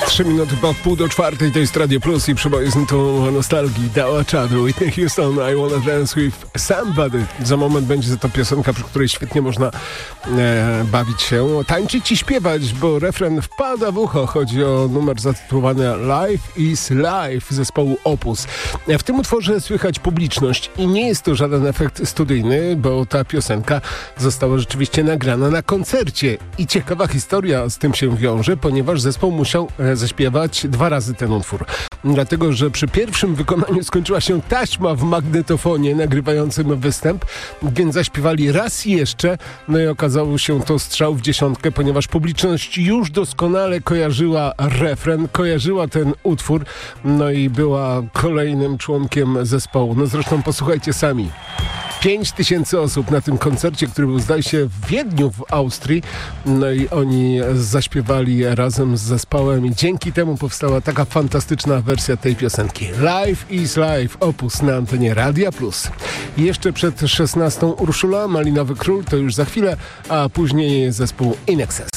3 minuty po 3:30, to jest Radio Plus i przeboje z nutu nostalgii Dała Czadu, Whitney Houston, I Wanna Dance With Somebody. Za moment będzie to piosenka, przy której świetnie można bawić się, tańczyć i śpiewać, bo refren wpada w ucho. Chodzi o numer zatytułowany Life is Life zespołu Opus. W tym utworze słychać publiczność i nie jest to żaden efekt studyjny, bo ta piosenka została rzeczywiście nagrana na koncercie. I ciekawa historia z tym się wiąże, ponieważ zespół musiał zaśpiewać 2 razy ten utwór. Dlatego, że przy pierwszym wykonaniu skończyła się taśma w magnetofonie nagrywającym występ, więc zaśpiewali raz jeszcze, no i okazało się to strzał w dziesiątkę, ponieważ publiczność już doskonale kojarzyła refren, kojarzyła ten utwór, no i była kolejnym członkiem zespołu. No zresztą posłuchajcie sami. 5000 osób na tym koncercie, który był, zdaje się, w Wiedniu w Austrii. No i oni zaśpiewali razem z zespołem i dzięki temu powstała taka fantastyczna wersja tej piosenki. Life is Life, Opus na antenie Radia Plus. I jeszcze przed 16 Urszula, Malinowy Król, to już za chwilę, a później zespół In Excess.